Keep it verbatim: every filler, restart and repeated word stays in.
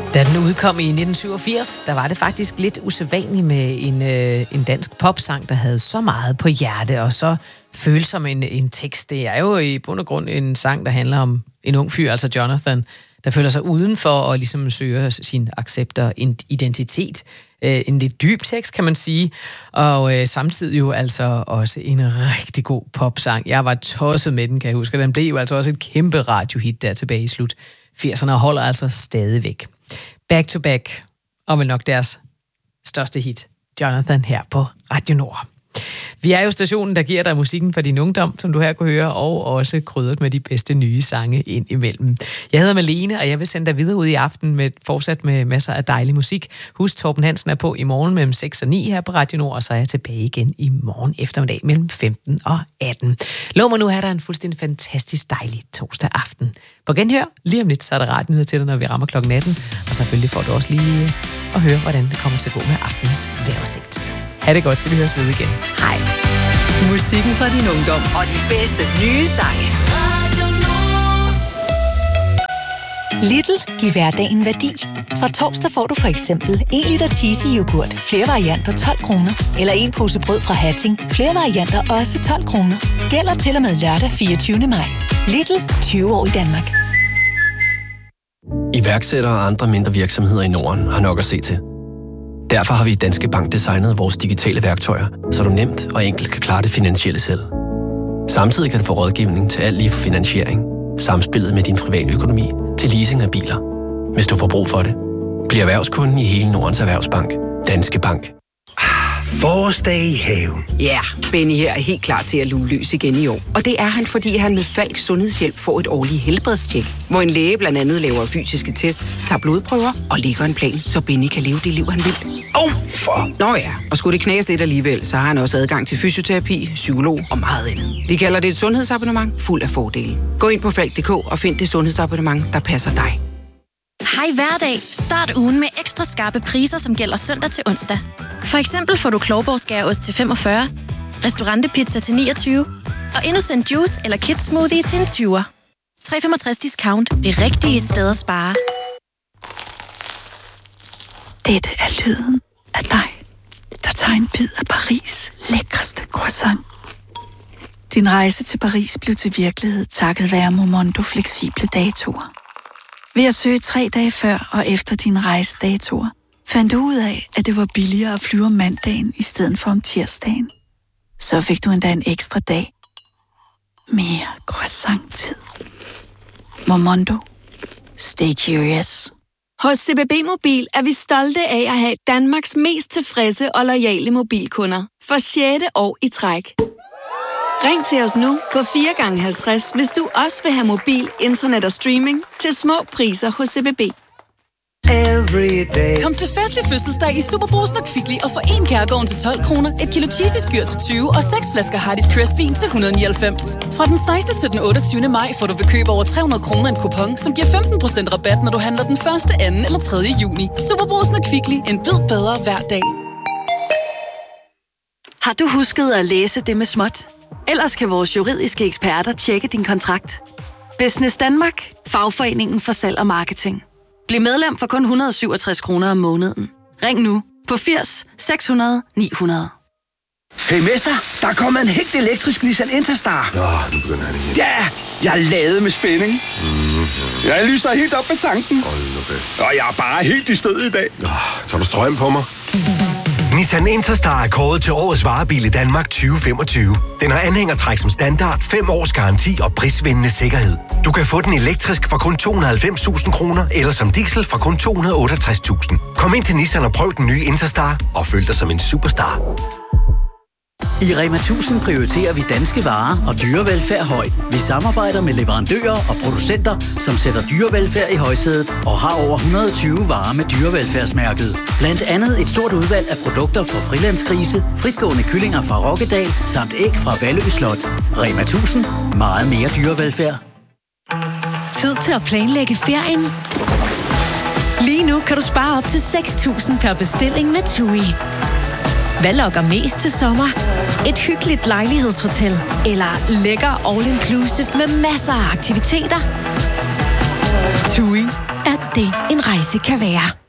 Da den udkom i nitten syvogfirs, der var det faktisk lidt usædvanligt med en, øh, en dansk popsang, der havde så meget på hjerte og så følsom en, en tekst. Det er jo i bund og grund en sang, der handler om en ung fyr, altså Jonathan, der føler sig udenfor og ligesom søger sin accept og identitet. Øh, en lidt dyb tekst, kan man sige, og øh, samtidig jo altså også en rigtig god popsang. Jeg var tosset med den, kan jeg huske. Den blev jo altså også et kæmpe radiohit der tilbage i slut firserne og holder altså stadigvæk. Back to Back, og vel nok deres største hit, Jonathan, her på Radio Nord. Vi er jo stationen, der giver dig musikken for din ungdom, som du her kunne høre, og også krydret med de bedste nye sange ind imellem. Jeg hedder Malene, og jeg vil sende dig videre ud i aften med fortsat med masser af dejlig musik. Husk, Torben Hansen er på i morgen mellem seks og ni her på Radio Nord, og så er jeg tilbage igen i morgen eftermiddag mellem femten og atten. Lov mig nu, her der en fuldstændig fantastisk dejlig torsdag aften. På genhør, lige om lidt, så er der radionyheder til dig, når vi rammer klokken atten, og selvfølgelig får du også lige at høre, hvordan det kommer til at gå med aftens vejrudsigt. Ha' det godt, til vi høres ved igen. Hej. Musikken fra din ungdom og de bedste nye sange. Lidl giver hverdagen værdi. Fra torsdag får du for eksempel en liter Tise-yoghurt, flere varianter tolv kroner. Eller en pose brød fra Hatting, flere varianter også tolv kroner. Gælder til og med lørdag fireogtyvende maj. Lidl, tyve år i Danmark. Iværksættere og andre mindre virksomheder i Norden har nok at se til. Derfor har vi i Danske Bank designet vores digitale værktøjer, så du nemt og enkelt kan klare det finansielle selv. Samtidig kan du få rådgivning til alt lige fra finansiering, samspillet med din private økonomi til leasing af biler. Hvis du får brug for det, bliv erhvervskunden i hele Nordens Erhvervsbank. Danske Bank. Forårsdag i haven. Ja, yeah, Benny her er helt klar til at luge løs igen i år. Og det er han, fordi han med Falks Sundhedshjælp får et årligt helbredstjek, hvor en læge blandt andet laver fysiske tests, tager blodprøver og lægger en plan, så Benny kan leve det liv, han vil. Åh, oh, for... Nå ja, og skulle det knæse lidt alligevel, så har han også adgang til fysioterapi, psykolog og meget andet. Vi kalder det et sundhedsabonnement fuld af fordele. Gå ind på falk punktum d k og find det sundhedsabonnement, der passer dig. Hej hverdag. Start ugen med ekstra skarpe priser, som gælder søndag til onsdag. For eksempel får du Klovborg-skæreost til femogfyrre, restaurantepizza til niogtyve og Innocent Juice eller Kids Smoothie til en tyver. tre komma femogtres discount. Det rigtige sted at spare. Dette er lyden af dig, der tager en bid af Paris' lækreste croissant. Din rejse til Paris blev til virkelighed takket være Momondo fleksible datoer. Ved at søge tre dage før og efter dine rejsedatoer, fandt du ud af, at det var billigere at flyve om mandagen i stedet for om tirsdagen. Så fik du endda en ekstra dag. Mere croissant-tid. Momondo. Stay curious. Hos C B B Mobil er vi stolte af at have Danmarks mest tilfredse og loyale mobilkunder. For sjette år i træk. Ring til os nu på fire gange halvtreds, hvis du også vil have mobil, internet og streaming til små priser hos C B B. Kom til festlig fødselsdag i Superbrugsen og Kvickly og få en Kærgården til tolv kroner, et kilo cheesy skyr til tyve og seks flasker Hardis Crest vin til et hundrede og nioghalvfems. Fra den sekstende til den otteogtyvende maj får du ved køb over tre hundrede kroner en kupon, som giver femten procent rabat, når du handler den første, anden eller tredje juni. Superbrugsen og Kvickly. En bid bedre hver dag. Har du husket at læse det med småt? Ellers kan vores juridiske eksperter tjekke din kontrakt. Business Danmark. Fagforeningen for salg og marketing. Bliv medlem for kun et hundrede og syvogtres kroner om måneden. Ring nu på firs seks hundrede ni hundrede. Hey mester, der er kommet en helt elektrisk Nissan Interstar. Nå, nu begynder han igen. Ja, jeg er ladet med spænding. Mm, jeg lyser helt op med tanken. Hold nu fast. Og jeg er bare helt i stød i dag. Oh, tager du strøm på mig? Nissan Interstar er kåret til årets varebil i Danmark tyve femogtyve. Den har anhængertræk som standard, fem års garanti og prisvindende sikkerhed. Du kan få den elektrisk for kun to hundrede og halvfems tusind kroner, eller som diesel for kun to hundrede og otteogtres tusind. Kom ind til Nissan og prøv den nye Interstar, og føl dig som en superstar. I Rema tusind prioriterer vi danske varer og dyrevelfærd højt. Vi samarbejder med leverandører og producenter, som sætter dyrevelfærd i højsædet og har over et hundrede og tyve varer med dyrevelfærdsmærket. Blandt andet et stort udvalg af produkter fra frilandsgrise, fritgående kyllinger fra Rokkedal samt æg fra Vallø Slot. Rema tusind. Meget mere dyrevelfærd. Tid til at planlægge ferien. Lige nu kan du spare op til seks tusind per bestilling med TUI. Hvad lokker mest til sommer? Et hyggeligt lejlighedshotel eller lækker all-inclusive med masser af aktiviteter? TUI er det en rejse. rejse kan være.